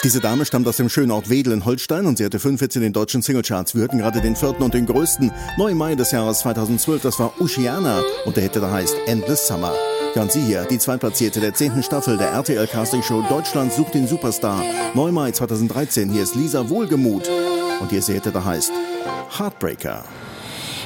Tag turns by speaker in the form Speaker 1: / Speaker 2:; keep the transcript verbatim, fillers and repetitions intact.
Speaker 1: Diese Dame stammt aus dem schönen Ort Wedel in Holstein und sie hatte fünfundvierzig in den deutschen Singlecharts. Wir hörten gerade den vierten und den größten, neun Mai des Jahres zweitausendzwölf, das war Oceana und der Hit, der heißt Endless Summer. Ja, und sie hier, die Zweitplatzierte der zehnten Staffel der R T L Casting Show Deutschland sucht den Superstar. neun Mai zweitausenddreizehn, hier ist Lisa Wohlgemuth und hier ist der Hit, der heißt Heartbreaker.